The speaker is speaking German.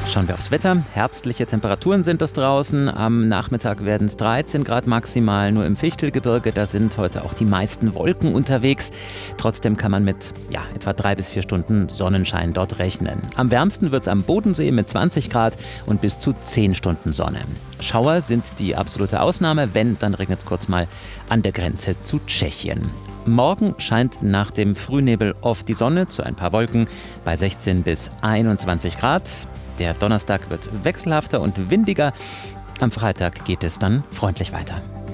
Schauen wir aufs Wetter. Herbstliche Temperaturen sind es draußen. Am Nachmittag werden es 13 Grad maximal. Nur im Fichtelgebirge, da sind heute auch die meisten Wolken unterwegs. Trotzdem kann man mit etwa 3 bis 4 Stunden Sonnenschein dort rechnen. Am wärmsten wird es am Bodensee mit 20 Grad und bis zu 10 Stunden Sonne. Schauer sind die absolute Ausnahme. Wenn, dann regnet es kurz mal an der Grenze zu Tschechien. Morgen scheint nach dem Frühnebel oft die Sonne zu ein paar Wolken bei 16 bis 21 Grad. Der Donnerstag wird wechselhafter und windiger. Am Freitag geht es dann freundlich weiter.